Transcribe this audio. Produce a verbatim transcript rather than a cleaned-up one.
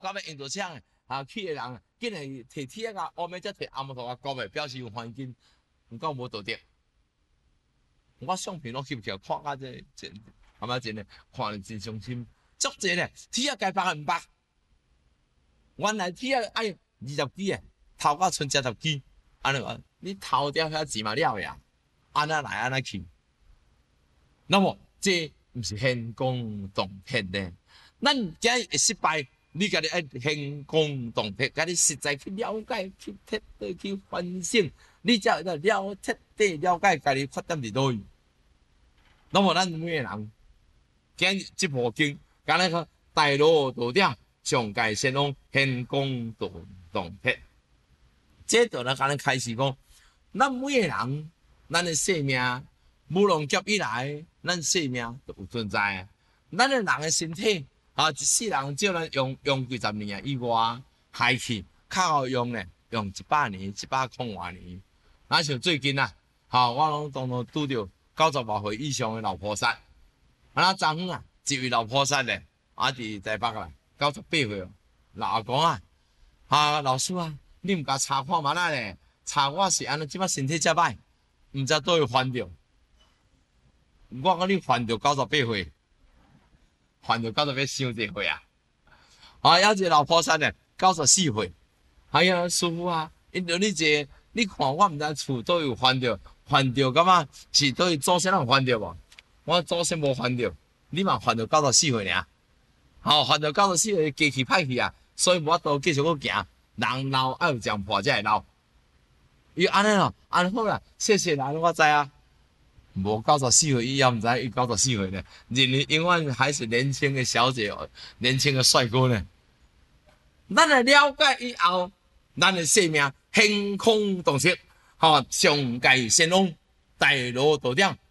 敢要用到这样啊去的人，竟然摕铁啊，后面才摕阿摩托啊高的，表示有环境，唔够无道德。我相片拢翕起来，看甲这这，阿妈真诶，看了真伤心。足济咧，铁啊该百唔百，原来铁啊爱二十支诶，头到剩十十支，安尼话，你头掉遐钱嘛了呀，安那来安那去。那么这毋是兴功动魄咧？咱今日会失败，你家己爱兴功动魄，家己实在去了解、去彻底去反省，你才会了彻底了解家己缺点伫倒位。那么咱每个人，今日这部经，敢若个大罗道点，上界先往兴功动动魄。这就咱敢若开始讲，咱每个人，咱的生命，无论劫以来，咱生命都有存在。咱的人的身体，啊，一世人只咱用用几十年以外，害去较好用咧，用一百年、一百空外年。那像最近啊，哈，我拢当当拄着九十外岁以上的老菩萨。啊，那昨昏啊，一位老菩萨咧，啊，伫台北啦，九十八岁哦，老阿公啊，啊，老师啊，你毋甲查看嘛啦咧？查我是安尼，即摆身体遮歹，毋知倒会烦着。我讲你烦着九十八岁，烦着九十八伤一岁啊！啊，有一个老菩萨咧，九十四岁，哎呀，师傅啊，因着你这，你看我毋知厝倒有烦着，烦着感觉是倒位祖先人烦着无？我祖先无烦着，你嘛烦着九十四岁尔，吼、哦，烦着九十四岁机器歹去啊，所以无法度继续去行。人老爱有讲破才会老。伊安尼咯，安尼好啦，谢谢人，我知啊。无九十四岁以后，毋知伊九十四岁呢，人永远还是年轻的小姐，年轻的帅哥呢。咱来了解以后，咱的生命兴空动魄，吼、哦，上界先往大罗道点，